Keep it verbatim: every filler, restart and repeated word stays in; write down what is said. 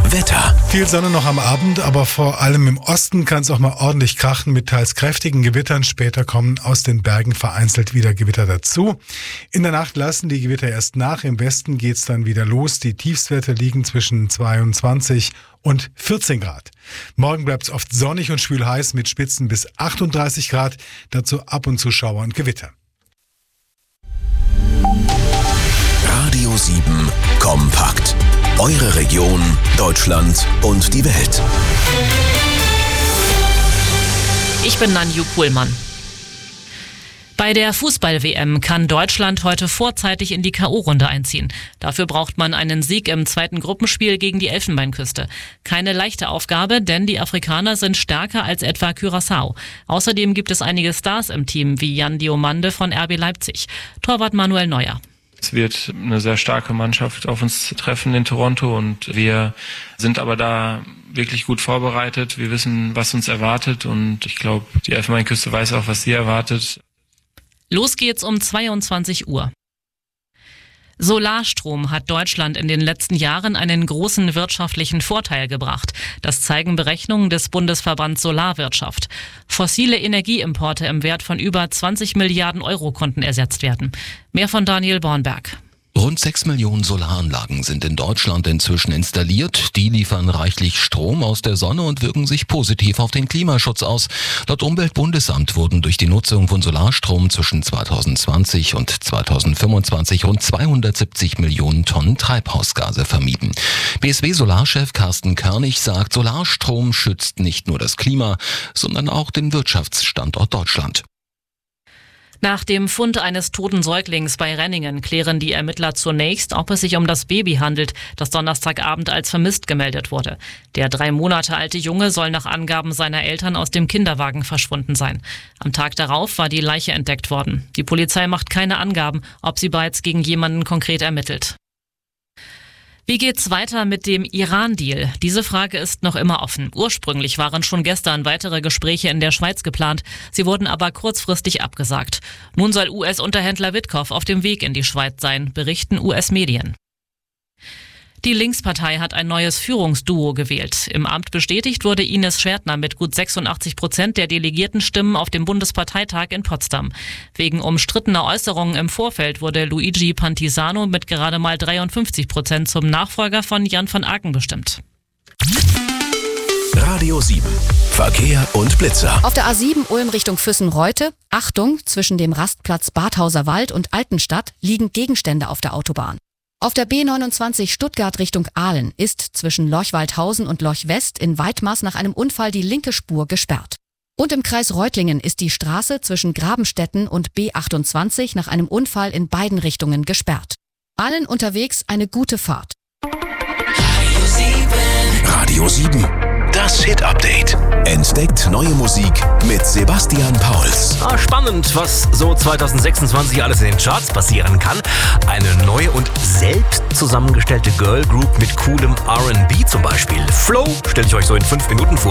Wetter. Viel Sonne noch am Abend, aber vor allem im Osten kann es auch mal ordentlich krachen mit teils kräftigen Gewittern. Später kommen aus den Bergen vereinzelt wieder Gewitter dazu. In der Nacht lassen die Gewitter erst nach. Im Westen geht es dann wieder los. Die Tiefstwerte liegen zwischen zweiundzwanzig und vierzehn Grad. Morgen bleibt es oft sonnig und schwül heiß mit Spitzen bis achtunddreißig Grad. Dazu ab und zu Schauer und Gewitter. Radio sieben Kompakt. Eure Region, Deutschland und die Welt. Ich bin Nanju Kuhlmann. Bei der Fußball-W M kann Deutschland heute vorzeitig in die K O-Runde einziehen. Dafür braucht man einen Sieg im zweiten Gruppenspiel gegen die Elfenbeinküste. Keine leichte Aufgabe, denn die Afrikaner sind stärker als etwa Curaçao. Außerdem gibt es einige Stars im Team, wie Jan Diomande von R B Leipzig. Torwart Manuel Neuer. Es wird eine sehr starke Mannschaft auf uns treffen in Toronto und wir sind aber da wirklich gut vorbereitet. Wir wissen, was uns erwartet und ich glaube, die Elfenbeinküste weiß auch, was sie erwartet. Los geht's um zweiundzwanzig Uhr. Solarstrom hat Deutschland in den letzten Jahren einen großen wirtschaftlichen Vorteil gebracht. Das zeigen Berechnungen des Bundesverbands Solarwirtschaft. Fossile Energieimporte im Wert von über zwanzig Milliarden Euro konnten ersetzt werden. Mehr von Daniel Bornberg. Rund sechs Millionen Solaranlagen sind in Deutschland inzwischen installiert. Die liefern reichlich Strom aus der Sonne und wirken sich positiv auf den Klimaschutz aus. Laut Umweltbundesamt wurden durch die Nutzung von Solarstrom zwischen zweitausendzwanzig und zweitausendfünfundzwanzig rund zweihundertsiebzig Millionen Tonnen Treibhausgase vermieden. B S W-Solarchef Carsten Körnig sagt, Solarstrom schützt nicht nur das Klima, sondern auch den Wirtschaftsstandort Deutschland. Nach dem Fund eines toten Säuglings bei Renningen klären die Ermittler zunächst, ob es sich um das Baby handelt, das Donnerstagabend als vermisst gemeldet wurde. Der drei Monate alte Junge soll nach Angaben seiner Eltern aus dem Kinderwagen verschwunden sein. Am Tag darauf war die Leiche entdeckt worden. Die Polizei macht keine Angaben, ob sie bereits gegen jemanden konkret ermittelt. Wie geht's weiter mit dem Iran-Deal? Diese Frage ist noch immer offen. Ursprünglich waren schon gestern weitere Gespräche in der Schweiz geplant. Sie wurden aber kurzfristig abgesagt. Nun soll U S-Unterhändler Witkoff auf dem Weg in die Schweiz sein, berichten U S-Medien. Die Linkspartei hat ein neues Führungsduo gewählt. Im Amt bestätigt wurde Ines Schwertner mit gut sechsundachtzig Prozent der Delegiertenstimmen auf dem Bundesparteitag in Potsdam. Wegen umstrittener Äußerungen im Vorfeld wurde Luigi Pantisano mit gerade mal dreiundfünfzig Prozent zum Nachfolger von Jan van Aken bestimmt. Radio sieben. Verkehr und Blitzer. Auf der A sieben Ulm Richtung Füssen-Reute, Achtung, zwischen dem Rastplatz Badhauser Wald und Altenstadt liegen Gegenstände auf der Autobahn. Auf der B neunundzwanzig Stuttgart Richtung Aalen ist zwischen Lorch-Waldhausen und Lorch-West in Weitmaß nach einem Unfall die linke Spur gesperrt. Und im Kreis Reutlingen ist die Straße zwischen Grabenstetten und B achtundzwanzig nach einem Unfall in beiden Richtungen gesperrt. Allen unterwegs eine gute Fahrt. Radio sieben. Das Hit-Update. Entdeckt neue Musik mit Sebastian Pauls. Ah, spannend, was so zweitausendsechsundzwanzig alles in den Charts passieren kann. Eine neue und selbst zusammengestellte Girl Group mit coolem R and B zum Beispiel. Flow stelle ich euch so in fünf Minuten vor.